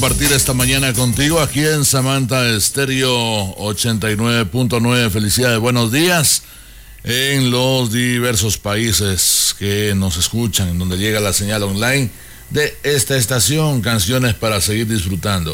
compartir esta mañana contigo aquí en Samantha Estéreo 89.9. Felicidades, buenos días en los diversos países que nos escuchan, en donde llega la señal online de esta estación. Canciones para seguir disfrutando.